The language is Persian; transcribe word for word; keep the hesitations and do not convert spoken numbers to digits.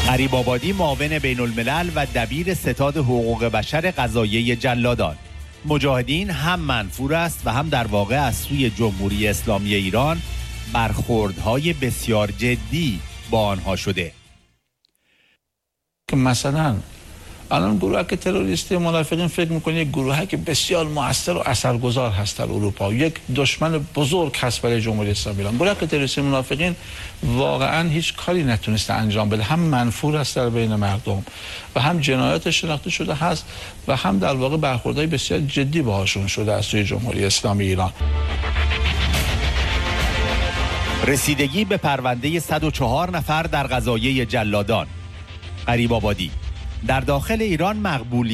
غریب آبادی معاون بین الملل و دبیر ستاد حقوق بشر قضاییه جلادان: مجاهدین هم منفور است و هم در واقع از سوی جمهوری اسلامی ایران برخوردهای بسیار جدی با آنها شده. که مثلا الان گروه که تروریستی منافقین فکر میکنه یک گروهی که بسیار موثر و اثرگذار هست در اروپا، یک دشمن بزرگ هست برای جمهوری اسلامی ایران. گروه که تروریستی منافقین واقعا هیچ کاری نتونسته انجام بده، هم منفور است در بین مردم و هم جنایات شناخته شده هست و هم در واقع برخوردهای بسیار جدی باهاشون شده از سوی جمهوری اسلامی ایران. رسیدگی به پرونده صد و چهار نفر در قضاییه جلادان: غریب آبادی: در داخل ایران مقبولیت